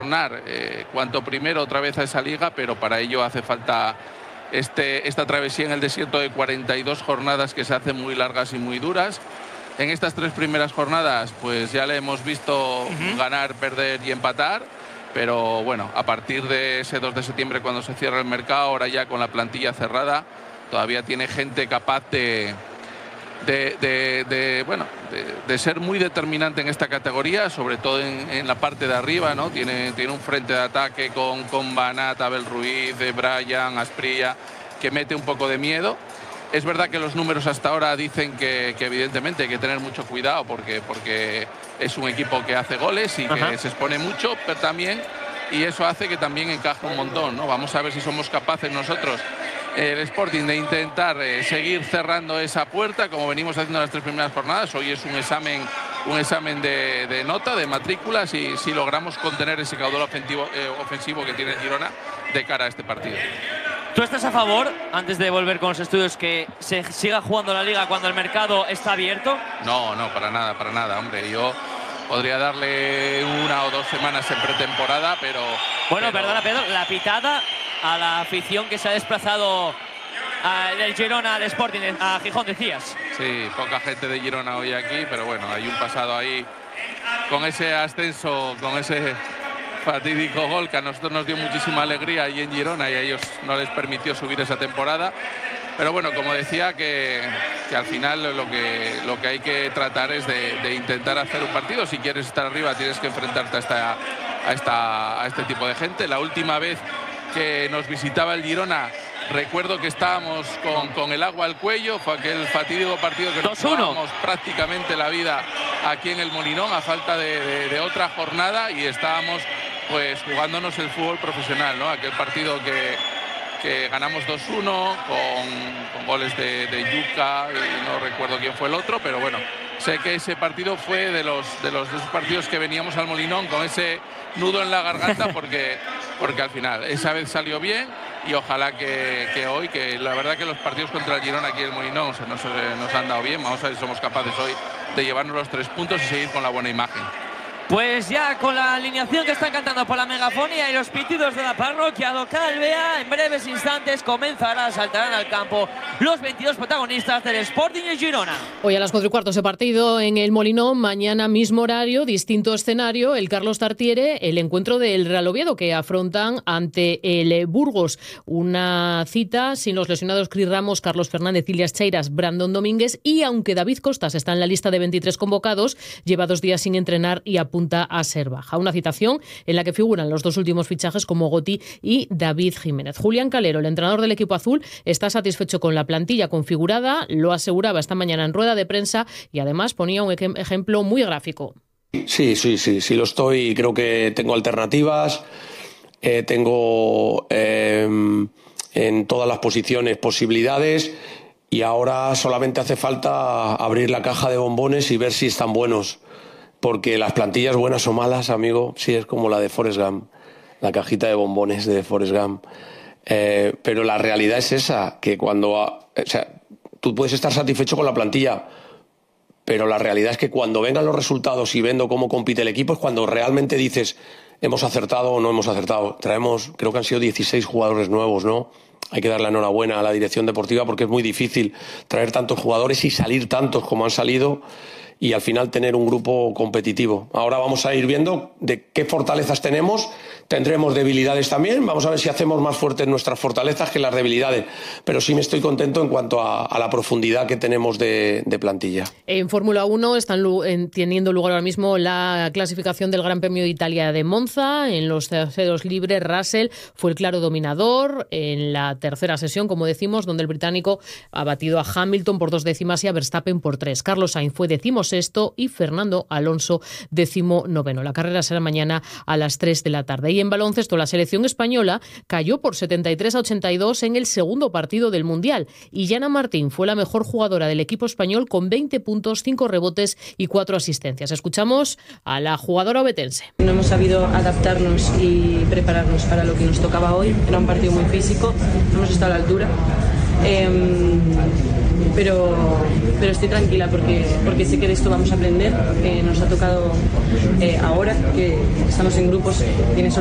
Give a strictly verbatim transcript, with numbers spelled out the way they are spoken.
retornar eh, cuanto primero otra vez a esa liga, pero para ello hace falta este, esta travesía en el desierto de cuarenta y dos jornadas que se hacen muy largas y muy duras. En estas tres primeras jornadas pues ya le hemos visto uh-huh. ganar, perder y empatar, pero bueno, a partir de ese dos de septiembre cuando se cierra el mercado, ahora ya con la plantilla cerrada, todavía tiene gente capaz de, de, de, de bueno, de, de ser muy determinante en esta categoría, sobre todo en, en la parte de arriba, ¿no? Tiene, tiene un frente de ataque con, con Banat, Abel Ruiz, Brian, Asprilla, que mete un poco de miedo. Es verdad que los números hasta ahora dicen que, que evidentemente hay que tener mucho cuidado porque, porque es un equipo que hace goles y que Ajá. se expone mucho, pero también, y eso hace que también encaje un montón, ¿no? Vamos a ver si somos capaces nosotros, el Sporting, de intentar eh, seguir cerrando esa puerta como venimos haciendo las tres primeras jornadas. Hoy es un examen, un examen de, de nota, de matrícula, si, si logramos contener ese caudal ofensivo, eh, ofensivo que tiene Girona de cara a este partido. ¿Tú estás a favor, antes de volver con los estudios, que se siga jugando la liga cuando el mercado está abierto? No, no, para nada, para nada, hombre. Yo podría darle una o dos semanas en pretemporada, pero... Bueno, pero... perdona, Pedro, la pitada a la afición que se ha desplazado a, del Girona al Sporting, a Gijón, decías. Sí, poca gente de Girona hoy aquí, pero bueno, hay un pasado ahí con ese ascenso, con ese... fatídico gol que a nosotros nos dio muchísima alegría ahí en Girona y a ellos no les permitió subir esa temporada. Pero bueno, como decía, que, que al final lo que, lo que hay que tratar es de, de intentar hacer un partido. Si quieres estar arriba tienes que enfrentarte a, esta, a, esta, a este tipo de gente. La última vez que nos visitaba el Girona, recuerdo que estábamos con, con el agua al cuello, fue aquel fatídico partido que nos jugamos prácticamente la vida aquí en el Molinón a falta de, de, de otra jornada y estábamos pues jugándonos el fútbol profesional, ¿no? Aquel partido que, que ganamos dos uno con, con goles de, de Yuca y no recuerdo quién fue el otro, pero bueno, sé que ese partido fue de los, de los, de los partidos que veníamos al Molinón con ese nudo en la garganta porque, porque al final esa vez salió bien y ojalá que, que hoy, que la verdad que los partidos contra el Girona aquí en el Molinón se nos, nos han dado bien, vamos a ver si somos capaces hoy de llevarnos los tres puntos y seguir con la buena imagen. Pues ya con la alineación que están cantando por la megafonía y los pitidos de la parroquia local, vea, en breves instantes comenzará, saltarán al campo los veintidós protagonistas del Sporting de Girona. Hoy a las cuatro y cuarto ese partido en el Molinón, mañana mismo horario, distinto escenario, el Carlos Tartiere, el encuentro del Real Oviedo que afrontan ante el Burgos. Una cita sin los lesionados Cris Ramos, Carlos Fernández, Ilias Cheiras, Brandon Domínguez y aunque David Costas está en la lista de veintitrés convocados, lleva dos días sin entrenar y apunta a ser baja. Una citación en la que figuran los dos últimos fichajes como Goti y David Jiménez. Julián Calero, el entrenador del equipo azul, está satisfecho con la plantilla configurada, lo aseguraba esta mañana en rueda de prensa y además ponía un ejemplo muy gráfico. Sí, sí, sí, sí lo estoy. Creo que tengo alternativas, eh, tengo eh, en todas las posiciones posibilidades y ahora solamente hace falta abrir la caja de bombones y ver si están buenos. Porque las plantillas buenas o malas, amigo, sí es como la de Forrest Gump, la cajita de bombones de Forrest Gump. Eh, pero la realidad es esa, que cuando... O sea, tú puedes estar satisfecho con la plantilla, pero la realidad es que cuando vengan los resultados y viendo cómo compite el equipo es cuando realmente dices hemos acertado o no hemos acertado. Traemos, creo que han sido dieciséis jugadores nuevos, ¿no? Hay que dar la enhorabuena a la dirección deportiva porque es muy difícil traer tantos jugadores y salir tantos como han salido y al final tener un grupo competitivo. Ahora vamos a ir viendo de qué fortalezas tenemos, tendremos debilidades también, vamos a ver si hacemos más fuertes nuestras fortalezas que las debilidades, pero sí me estoy contento en cuanto a, a la profundidad que tenemos de, de plantilla. En Fórmula uno están en, teniendo lugar ahora mismo la clasificación del Gran Premio de Italia de Monza. En los terceros libres, Russell fue el claro dominador en la tercera sesión, como decimos, donde el británico ha batido a Hamilton por dos décimas y a Verstappen por tres. Carlos Sainz fue decimosexto y Fernando Alonso décimo noveno. La carrera será mañana a las tres de la tarde. Y en baloncesto, la selección española cayó por setenta y tres a ochenta y dos en el segundo partido del Mundial. Y Yana Martín fue la mejor jugadora del equipo español con veinte puntos, cinco rebotes y cuatro asistencias. Escuchamos a la jugadora obetense. No hemos sabido adaptarnos y prepararnos para lo que nos tocaba hoy. Era un partido muy físico, no hemos estado a la altura. Eh, pero, pero estoy tranquila porque, porque sé que de esto vamos a aprender, que nos ha tocado eh, ahora, que estamos en grupos, tienes